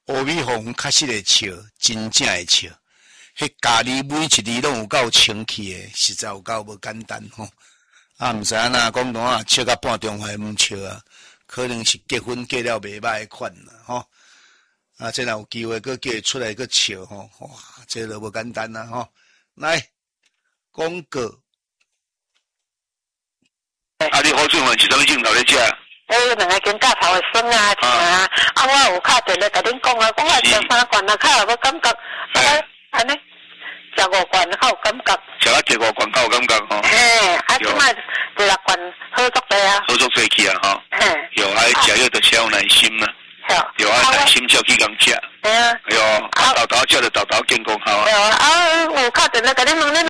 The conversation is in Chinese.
阿弥陀佛确实会笑，真正会笑。迄家里每一字拢有够清气诶，实在有够无简单吼。啊，毋知影哪讲讲啊，笑到半中还毋笑啊，可能是结婚结了袂歹款啦吼。啊，这若有机会，佮叫伊出来佮笑吼，哇，这都无简单啦吼。来，广告。 啊，你好俊文是啥物镜头咧食？ 两个肩胛头的酸啊，我有敲电咧，甲恁讲啊，讲我食3罐啊，较有无感觉，安尼食5罐较有感觉。 食啊食5罐较有感觉吼。 嘿，即摆第6罐好足济啊。 好足济去啊吼。嘿。有爱食药着少有耐心啦。有爱耐心照去共食。哎哟，豆豆食着豆豆健康好啊。 有敲电咧，甲恁问恁